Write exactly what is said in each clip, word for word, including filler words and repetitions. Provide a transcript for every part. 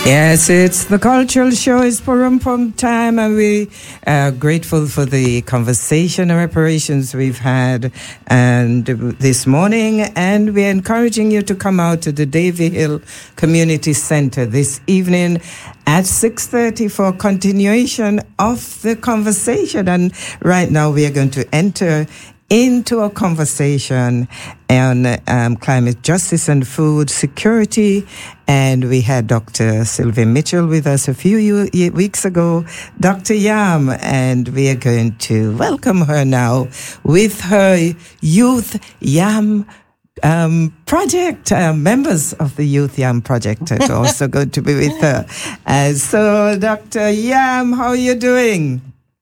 Yes, it's the cultural show. It's Purum Pum time, and we are grateful for the conversation and reparations we've had and this morning. And we're encouraging you to come out to the Davy Hill Community Center this evening at six thirty for continuation of the conversation. And right now we are going to enter into a conversation on um, climate justice and food security. And we had Doctor Sylvia Mitchell with us a few weeks ago, Doctor Yam, and we are going to welcome her now with her Youth Yam um, project. Uh, members of the Youth Yam project are also going to be with her. Uh, so, Doctor Yam, how are you doing?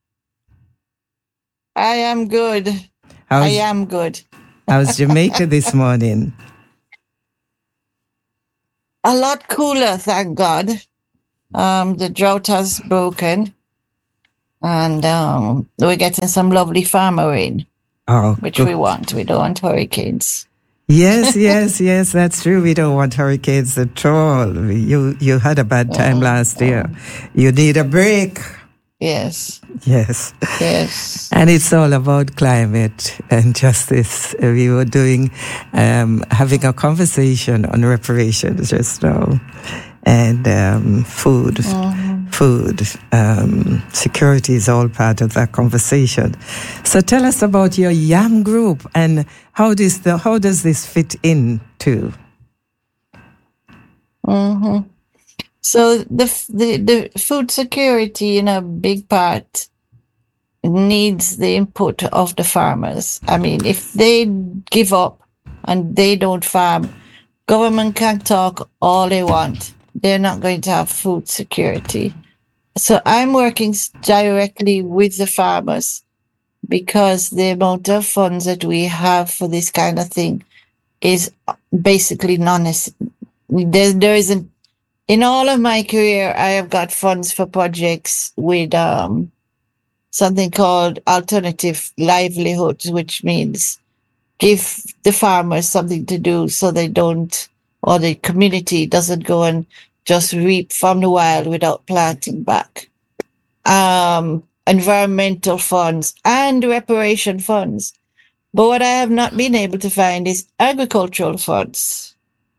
I am good. How's, I am good. How's Jamaica this morning? A lot cooler, thank God. Um, the drought has broken, and um, we're getting some lovely farmer rain, oh, which good. we want. We don't want hurricanes. Yes, yes, yes, that's true. We don't want hurricanes at all. You you had a bad time Oh, last year. oh. You need a break. Yes. Yes. Yes. And it's all about climate and justice. We were doing, um, having a conversation on reparations just now, and um, food, mm-hmm. food um, security is all part of that conversation. So tell us about your YAM group and how does the how does this fit in too? Mm-hmm. So the, the the food security, in a big part, needs the input of the farmers. I mean, if they give up and they don't farm, government can talk all they want. They're not going to have food security. So I'm working directly with the farmers because the amount of funds that we have for this kind of thing is basically non. There, there isn't. In all of my career, I have got funds for projects with um, something called alternative livelihoods, which means give the farmers something to do so they don't, or the community doesn't go and just reap from the wild without planting back. Um, environmental funds and reparation funds. But what I have not been able to find is agricultural funds.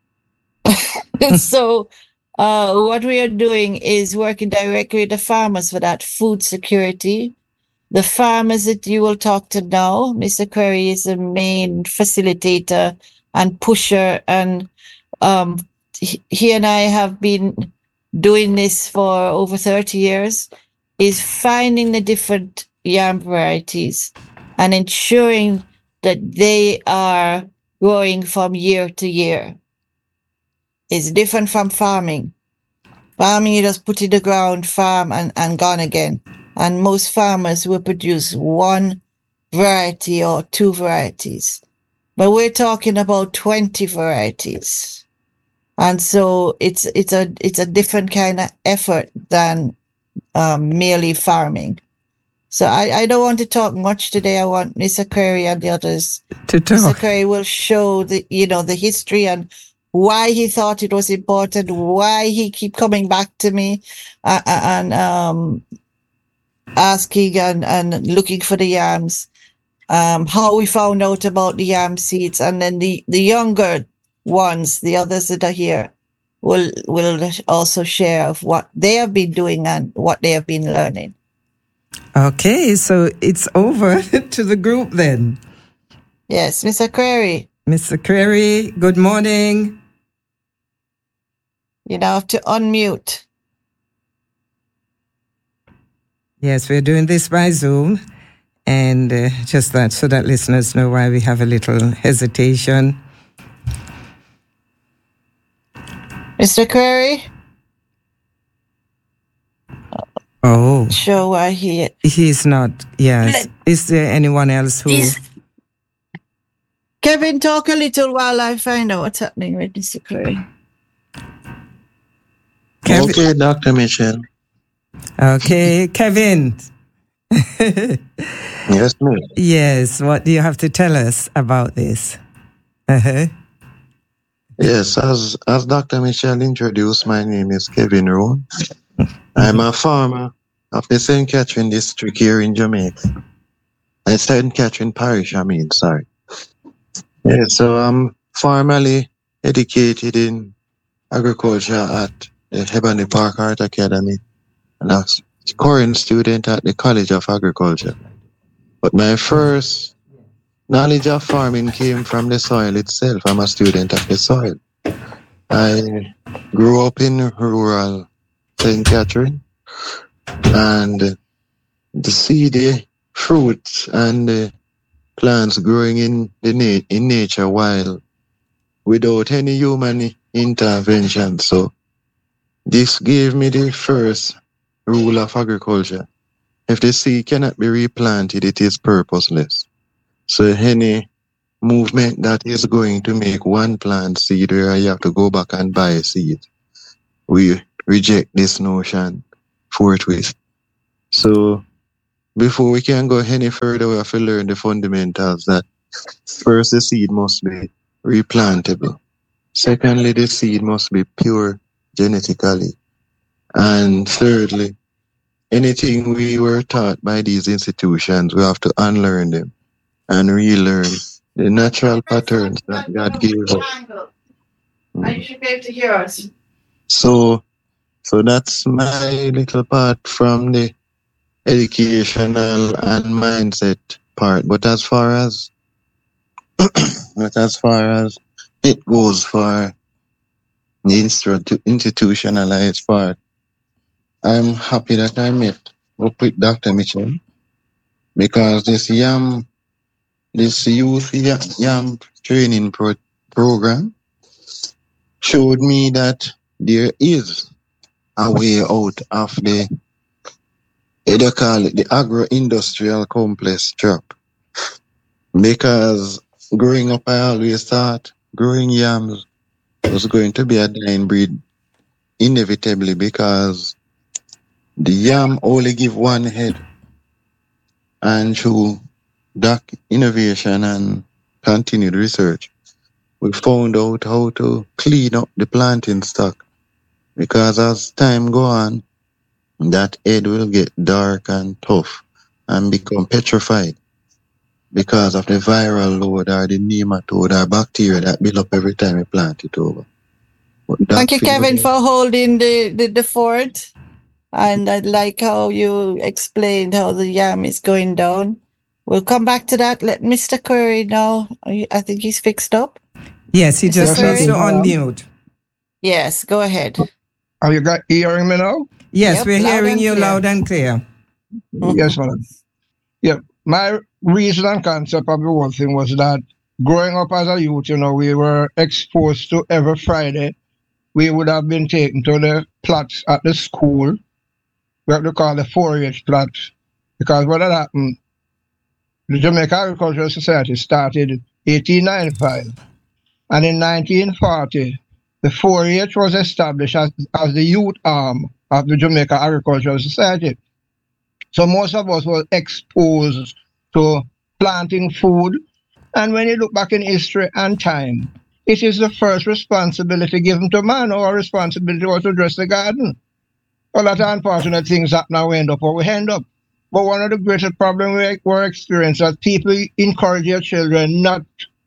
So uh, what we are doing is working directly with the farmers for that food security. The farmers that you will talk to now, Mister Query is the main facilitator and pusher, and um, he, he and I have been doing this for over thirty years, is finding the different yam varieties and ensuring that they are growing from year to year. It's different from farming. Farming, you just put in the ground, farm, and, and gone again. And most farmers will produce one variety or two varieties. But we're talking about twenty varieties. And so it's it's a it's a different kind of effort than um, merely farming. So I, I don't want to talk much today. I want Mister Curry and the others. To talk. Mister Curry will show the you know the history and why he thought it was important, why he keep coming back to me uh, and um, asking and, and looking for the yams, um, how we found out about the yam seeds, and then the, the younger ones, the others that are here, will will also share of what they have been doing and what they have been learning. Okay, so it's over to the group then. Yes, Mister Query. Mister Query, good morning. You now have to unmute. Yes, we're doing this by Zoom, and uh, just that so that listeners know why we have a little hesitation. Mister Query? Oh. Sure why he... He's not, yes. Is there anyone else who... He's... Kevin, talk a little while I find out what's happening with Mister Query. Kevin. Okay, Doctor Mitchell. Okay, Kevin. Yes, ma'am. Yes, what do you have to tell us about this? Uh-huh. Yes, as as Doctor Michelle introduced, my name is Kevin Rowan. I'm a farmer of the Saint Catherine district here in Jamaica. Uh, Saint Catherine Parish, I mean, sorry. Yeah, so I'm formally educated in agriculture at the Hebony Park Art Academy, and I'm a current student at the College of Agriculture. But my first knowledge of farming came from the soil itself. I'm a student of the soil. I grew up in rural Saint Catherine, and to see the fruits and the plants growing in the na- in nature while without any human intervention. So this gave me the first rule of agriculture. If the seed cannot be replanted, it is purposeless. So any movement that is going to make one plant seed where you have to go back and buy a seed, we reject this notion forthwith. So before we can go any further, we have to learn the fundamentals that first the seed must be replantable. Secondly, the seed must be pure genetically. And thirdly, anything we were taught by these institutions, we have to unlearn them and relearn the natural patterns that God gave us. I should be able to hear us. So, so that's my little part from the educational and mindset part. But as far as, but as far as it goes for the institu- institutionalized part, I'm happy that I met up with Doctor Mitchell, because this YAM, this youth YAM, YAM training pro- program showed me that there is a way out of the, they call it the agro-industrial complex trap. Because growing up, I always thought growing yams was going to be a dying breed inevitably, because the yam only give one head. And through that innovation and continued research, we found out how to clean up the planting stock. Because as time go on, that head will get dark and tough and become petrified because of the viral load or the nematode or bacteria that build up every time you plant it over. Thank you, Kevin, for holding the, the, the fort. And I like how you explained how the yam is going down. We'll come back to that. Let Mister Curry know. I think he's fixed up. Yes, he Mister just Curry? needs to unmute. Yes, go ahead. Are you got hearing me now? Yes, Yep, we're loud hearing and you clear. loud and clear. Yes, madam. Yeah, my reason and concept of the whole thing was that growing up as a youth, you know, we were exposed to every Friday. We would have been taken to the plots at the school. We have to call the four H plots, because what had happened, the Jamaica Agricultural Society started in eighteen ninety-five, and in nineteen forty, the four H was established as, as the youth arm of the Jamaica Agricultural Society. So most of us were exposed to planting food. And when you look back in history and time, it is the first responsibility given to man. Our responsibility was to dress the garden. A lot of unfortunate things happen now, we end up where we end up. But one of the greatest problems we we're experiencing is that people encourage their children not,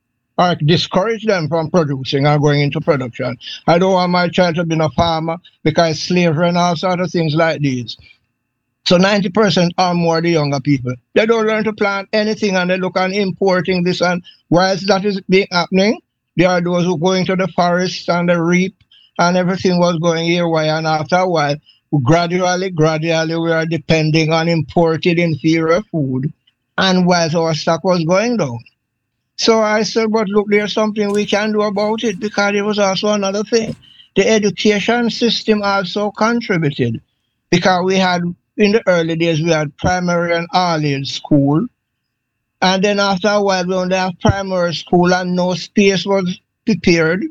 or discourage them from producing or going into production. I don't want my child to be a farmer because slavery and all sorts of things like these. So ninety percent or more the younger people, they don't learn to plant anything, and they look on importing this. And whilst that is being happening, there are those who go into the forest and they reap, and everything was going here. Why? And after a while, gradually, gradually, we are depending on imported inferior food, and whilst our stock was going down. So I said, but look, there's something we can do about it, because it was also another thing. The education system also contributed, because we had, in the early days, we had primary and early school. And then after a while, we only have primary school, and no space was prepared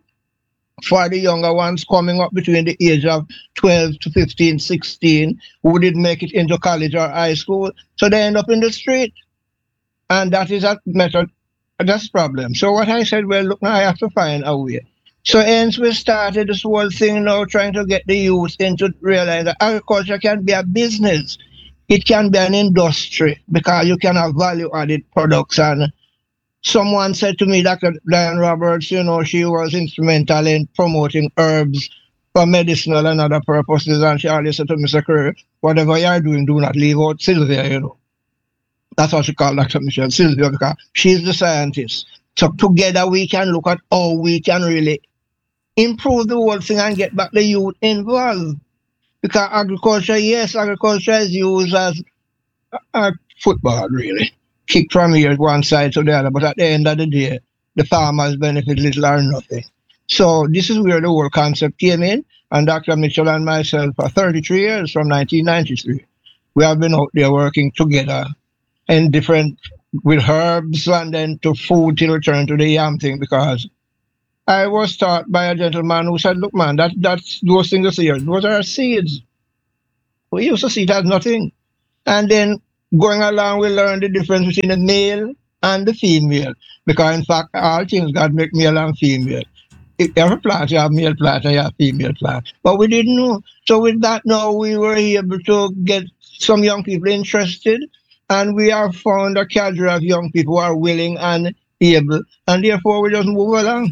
for the younger ones coming up between the age of twelve to fifteen, sixteen, who didn't make it into college or high school. So they end up in the street. And that is a method, that's problem. So what I said, well, look, now I have to find a way So hence we started this whole thing now, trying to get the youth into realize that agriculture can be a business. It can be an industry because you can have value-added products. And someone said to me, Doctor Diane Roberts, you know, she was instrumental in promoting herbs for medicinal and other purposes. And she always said to Mister Curry, whatever you're doing, do not leave out Sylvia, you know. That's what she called Doctor Michelle Sylvia, because she's the scientist. So together we can look at how we can really improve the whole thing and get back the youth involved. Because agriculture, yes, agriculture is used as a, a football, really. Kick from here one side to the other, but at the end of the day, the farmers benefit little or nothing. So this is where the whole concept came in, and Doctor Mitchell and myself for thirty-three years, from nineteen ninety-three, we have been out there working together in different, with herbs and then to food till we turn to the yam thing, because I was taught by a gentleman who said, look, man, that that's those things here, those are seeds. We used to see it as nothing. And then going along, we learned the difference between the male and the female. Because in fact, all things God make male and female. If every plant, you have male plant and you have female plant. But we didn't know. So with that now, we were able to get some young people interested. And we have found a cadre of young people who are willing and able. And therefore, we just move along.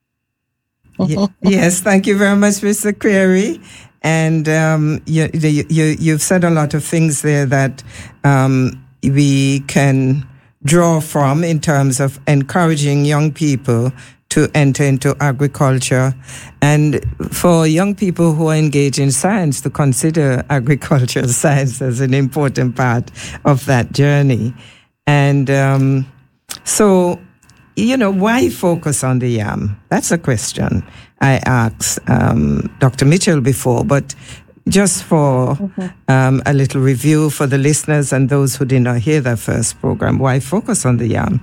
Ye- yes, thank you very much, Mister Query. And um, you, you, you, you've said a lot of things there that um, we can draw from in terms of encouraging young people to enter into agriculture, and for young people who are engaged in science to consider agricultural science as an important part of that journey. And um, so, you know, why focus on the yam? That's a question I asked um, Doctor Mitchell before, but just for mm-hmm. um, a little review for the listeners and those who did not hear the first program, why focus on the yam?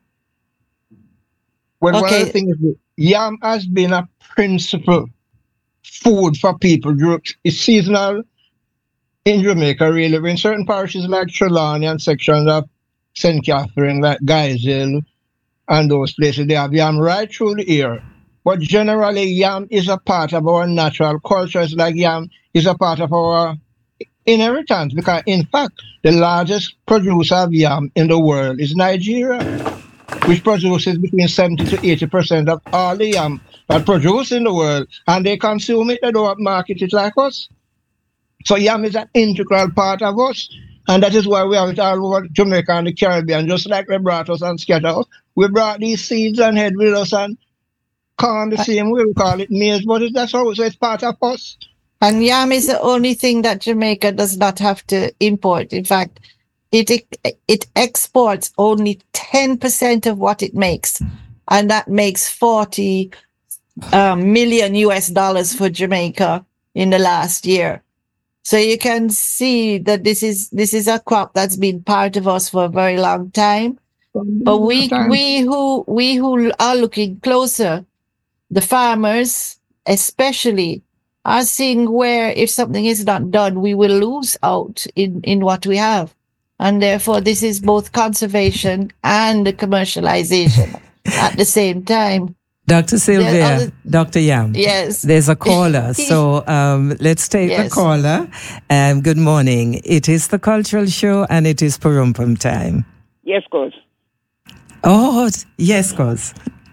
Well, okay. one of the things, yam has been a principal food for people. It's seasonal in Jamaica, really. In certain parishes like Trelawney and sections of Saint Catherine, like Geisel, and those places, they have yam right through the year. But generally, yam is a part of our natural culture. It's like yam is a part of our inheritance, because in fact, the largest producer of yam in the world is Nigeria, which produces between seventy to eighty percent of all the yam that produced in the world, and they consume it, they don't market it like us. So yam is an integral part of us. And that is why we have it all over Jamaica and the Caribbean. Just like they brought us and scattered us, we brought these seeds and head with us and corn the same way. We call it maize, but that's how it's part of us. And yam is the only thing that Jamaica does not have to import. In fact, it it exports only ten percent of what it makes. And that makes forty um, million U S dollars for Jamaica in the last year. So you can see that this is this is a crop that's been part of us for a very long time. But we we who we who are looking closer, the farmers especially, are seeing where if something is not done, we will lose out in, in what we have. And therefore, this is both conservation and the commercialization at the same time. Doctor Sylvia, other, Doctor Yam. Yes. There's a caller. so um, let's take yes. the caller. Um, good morning. It is the Cultural Show and it is Purumpum time. Yes, cuz. Oh, yes, cuz.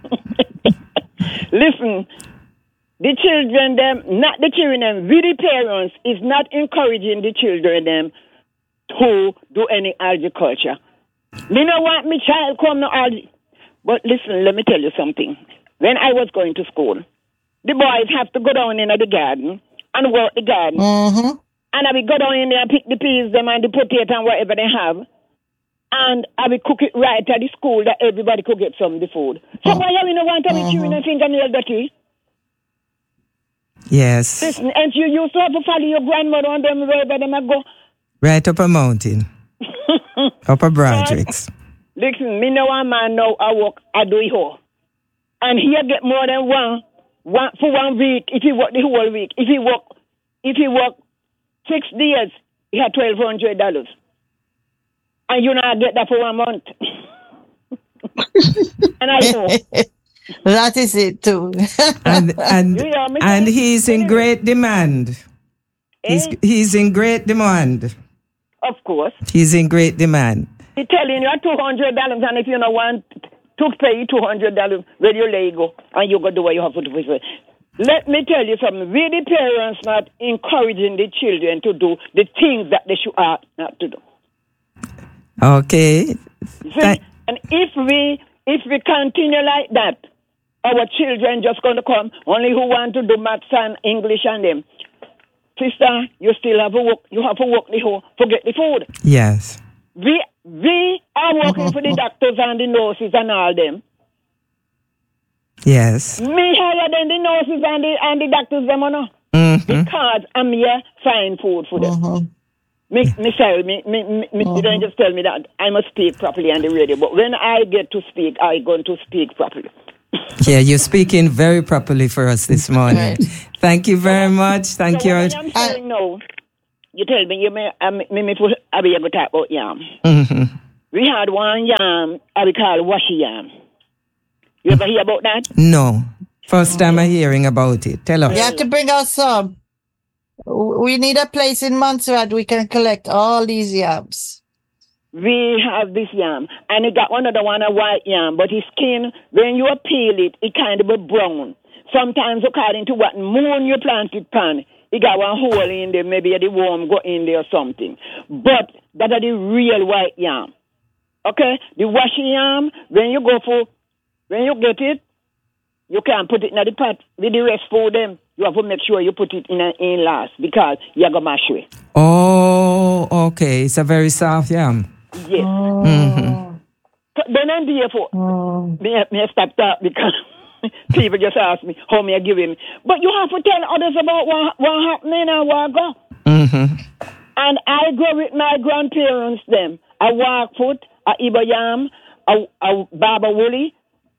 Listen, the children, them, not the children, them, we the parents is not encouraging the children, them, to do any agriculture. Me no want me child come no agriculture. But listen, let me tell you something. When I was going to school, the boys have to go down in the garden and work the garden. Mm-hmm. And I will go down in there and pick the peas, them and the potato and whatever they have. And I will cook it right at the school that everybody could get some of the food. So mm-hmm. why are we not want to be chewing and fingernail dirty? Yes. Listen, and you used to have to follow your grandmother on them wherever they might go. Right up a mountain. Up a Broderick's. Listen, me know one man now I work, I do it all. And he get more than one, one for one week if he work the whole week. If he work if he work six days, he had twelve hundred dollars. And you not get that for one month. And I know. That is it too. and and You hear me? and he's in Anyway. great demand. He's Eh? he's in great demand. Of course. He's in great demand. He telling you two hundred dollars, and if you don't want to pay two hundred dollars, where you lay go, and you go do what you have to do. Let me tell you something. We the parents not encouraging the children to do the things that they should ought not to do. Okay. See? Thank- And if we if we continue like that, our children just going to come only who want to do maths and English and them. Sister, you still have to work. You have to work the whole. Forget the food. Yes. We we are working for the doctors and the nurses and all them. Yes. Me higher than the nurses and the and the doctors them or no. Mm-hmm. Because I'm here find food for them. Mhm. Me, me, sorry, me, me, me, me you don't just tell me that I must speak properly on the radio. But when I get to speak, I going to speak properly. Yeah, you're speaking very properly for us this morning. Right. Thank you very much. Thank so you. what I'm saying now, you tell me, you may, I may, me put, I be able to talk about yam. Mm-hmm. We had one yam, I we call washi yam. You ever hear about that? No. First time I'm hearing about it. Tell You us. have to bring us some. We need a place in Montserrat we can collect all these yams. We have this yam, and it got one other one, a white yam, but his skin, when you peel it, it kind of be brown. Sometimes, according to what moon you plant it pan, it got one hole in there, maybe the worm go in there or something. But that are the real white yam. Okay? The washi yam, when you go for, when you get it, you can't put it in the pot with the rest for them. You have to make sure you put it in a, in last because you're going to mash it. Oh, okay. It's a very soft yam. Yes. Mm-hmm. So then I'm there for me, me stop that because people just ask me how me I give him. But you have to tell others about what what happening and what go. Mm-hmm. And I go with my grandparents them. I walk foot, a Iba yam, a, a Baba Woolly,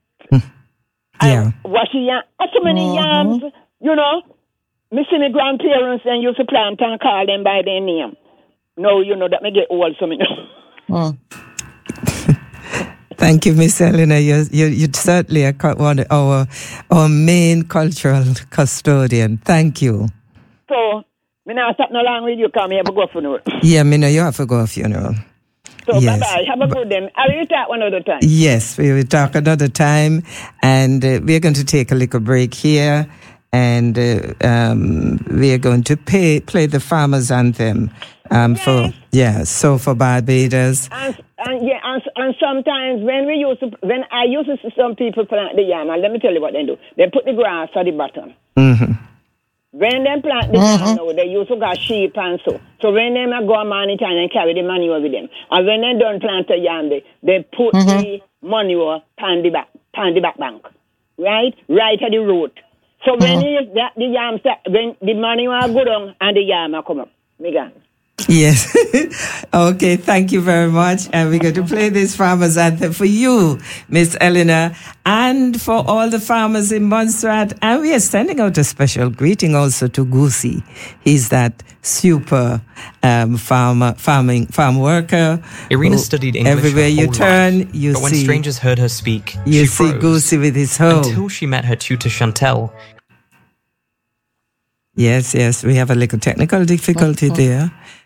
Yeah. washi yam, so many yams, you know. Me see my grandparents and used to plant and call them by their name. No, you know that me get old so me know. Mm. Thank you, Miss Elena. You you you certainly are co- one of our our main cultural custodian. Thank you. So me now stop no long with you come here, but go for no. Yeah, me know you have to go to funeral. So Yes. bye bye. Have a good day. I will talk one other time. Yes, we will talk another time, and uh, we're going to take a little break here, and uh, um, we are going to pay, play the farmers' anthem um, for yeah. So for Barbados, And, and yeah, and, and sometimes when we used to, when I used to see some people plant the yam, and let me tell you what they do. They put the grass at the bottom. mm-hmm. When they plant the yam now, they used to got sheep and so. So when they go on money time and carry the manure with them. And when they don't plant the yam, they, they put the manure on the back, on the back bank. Right? Right at the root. So when you, that, the yam, start- when the manure go down and the yam come up. Me gone. Yes. Okay, thank you very much. And we're going to play this farmers anthem for you, Miss Eleanor, and for all the farmers in Montserrat. And we are sending out a special greeting also to Goosey. He's that super um, farmer, farming, farm worker. Irina who studied English Everywhere her you whole turn, life, you but when see, strangers heard her speak, you she see froze. Goosey with his hoe. Until she met her tutor Chantel. Yes, yes, we have a little technical difficulty there.